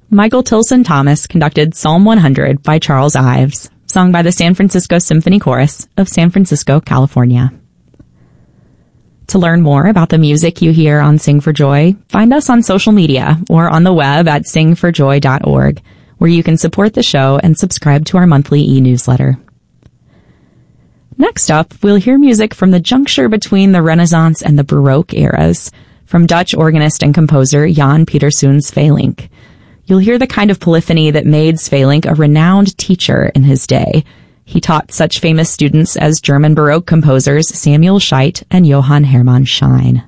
Michael Tilson Thomas conducted Psalm 100 by Charles Ives, sung by the San Francisco Symphony Chorus of San Francisco, California. To learn more about the music you hear on Sing for Joy, find us on social media or on the web at singforjoy.org, where you can support the show and subscribe to our monthly e-newsletter. Next up, we'll hear music from the juncture between the Renaissance and the Baroque eras, from Dutch organist and composer Jan Pieterszoon Sweelinck. You'll hear the kind of polyphony that made Sweelinck a renowned teacher in his day. He taught such famous students as German Baroque composers Samuel Scheidt and Johann Hermann Schein.